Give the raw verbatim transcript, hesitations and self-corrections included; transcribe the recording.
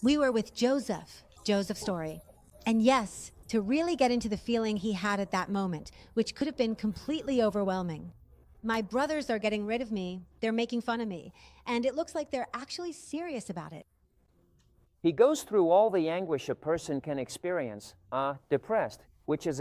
We were with Joseph, Joseph's story. And yes, to really get into the feeling he had at that moment, which could have been completely overwhelming. My brothers are getting rid of me, they're making fun of me, and it looks like they're actually serious about it. He goes through all the anguish a person can experience, uh, depressed, which is